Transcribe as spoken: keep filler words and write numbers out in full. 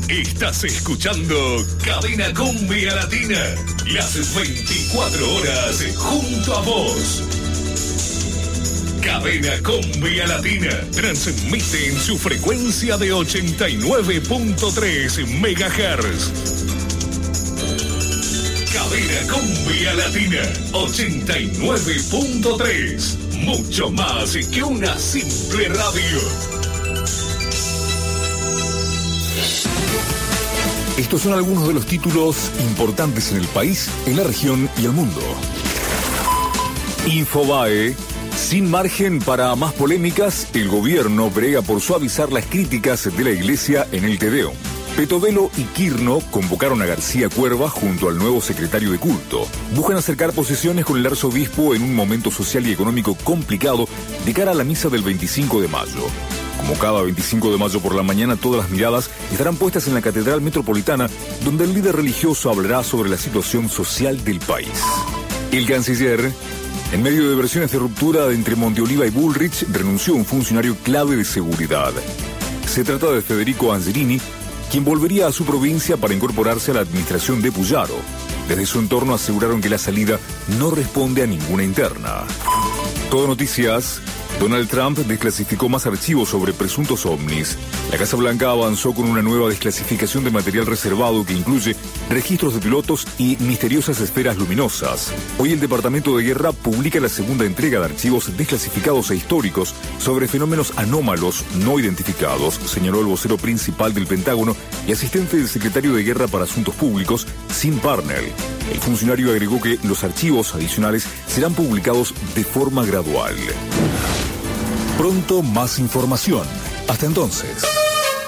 Estás escuchando Cadena Cumbia Latina. Las veinticuatro horas junto a vos. Cadena Cumbia Latina transmite en su frecuencia de ochenta y nueve punto tres megahertz. Cadena Cumbia Latina ochenta y nueve punto tres. Mucho más que una simple radio. Estos son algunos de los títulos importantes en el país, en la región y el mundo. Infobae. Sin margen para más polémicas, el gobierno brega por suavizar las críticas de la iglesia en el Tedeum. Petovelo y Quirno convocaron a García Cuerva junto al nuevo secretario de culto. Buscan acercar posiciones con el arzobispo en un momento social y económico complicado de cara a la misa del veinticinco de mayo. Como cada veinticinco de mayo por la mañana, todas las miradas estarán puestas en la Catedral Metropolitana, donde el líder religioso hablará sobre la situación social del país. El canciller, en medio de versiones de ruptura entre Monteoliva y Bullrich, renunció a un funcionario clave de seguridad. Se trata de Federico Angelini, quien volvería a su provincia para incorporarse a la administración de Puyaro. Desde su entorno aseguraron que la salida no responde a ninguna interna. Todo Noticias. Donald Trump desclasificó más archivos sobre presuntos ovnis. La Casa Blanca avanzó con una nueva desclasificación de material reservado que incluye registros de pilotos y misteriosas esferas luminosas. Hoy el Departamento de Guerra publica la segunda entrega de archivos desclasificados e históricos sobre fenómenos anómalos no identificados, señaló el vocero principal del Pentágono y asistente del secretario de Guerra para Asuntos Públicos, Sim Parnell. El funcionario agregó que los archivos adicionales serán publicados de forma gradual. Pronto más información. Hasta entonces.